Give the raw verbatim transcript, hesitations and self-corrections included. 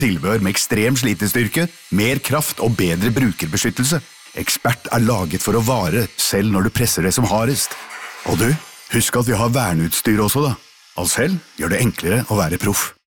Tilbehør med ekstrem slitestyrke, mer kraft og bedre brukerbeskyttelse. Ekspert er laget for å vare, selv når du presser det som hardest. Og du, husk at vi har verneutstyr også da. Ahlsell gjør det enklere å være proff.